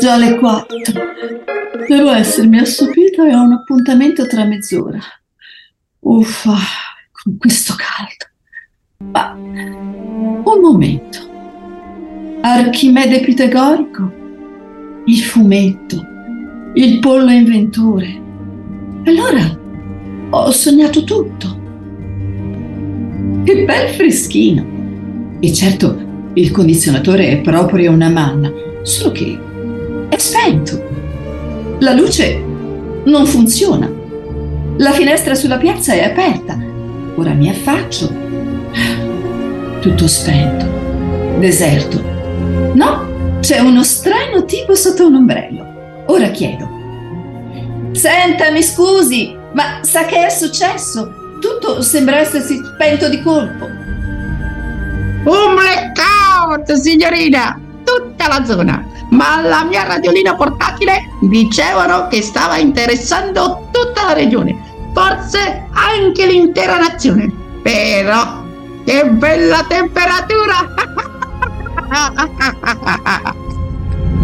Già le 4. Devo essermi assopita e ho un appuntamento tra mezz'ora. Uffa, con questo caldo. Ma un momento. Archimede pitagorico, il fumetto, il pollo inventore. Allora ho sognato tutto. Che bel freschino. E certo, il condizionatore è proprio una manna, solo che è spento. La luce non funziona. La finestra sulla piazza è aperta. Ora mi affaccio. Tutto spento. Deserto. No, c'è uno strano tipo sotto un ombrello. Ora chiedo. Senta, mi scusi, ma sa che è successo? Tutto sembra essersi spento di colpo. Un blackout, signorina! Tutta la zona! Ma la mia radiolina portatile dicevano che stava interessando tutta la regione, forse anche l'intera nazione. Però, che bella temperatura!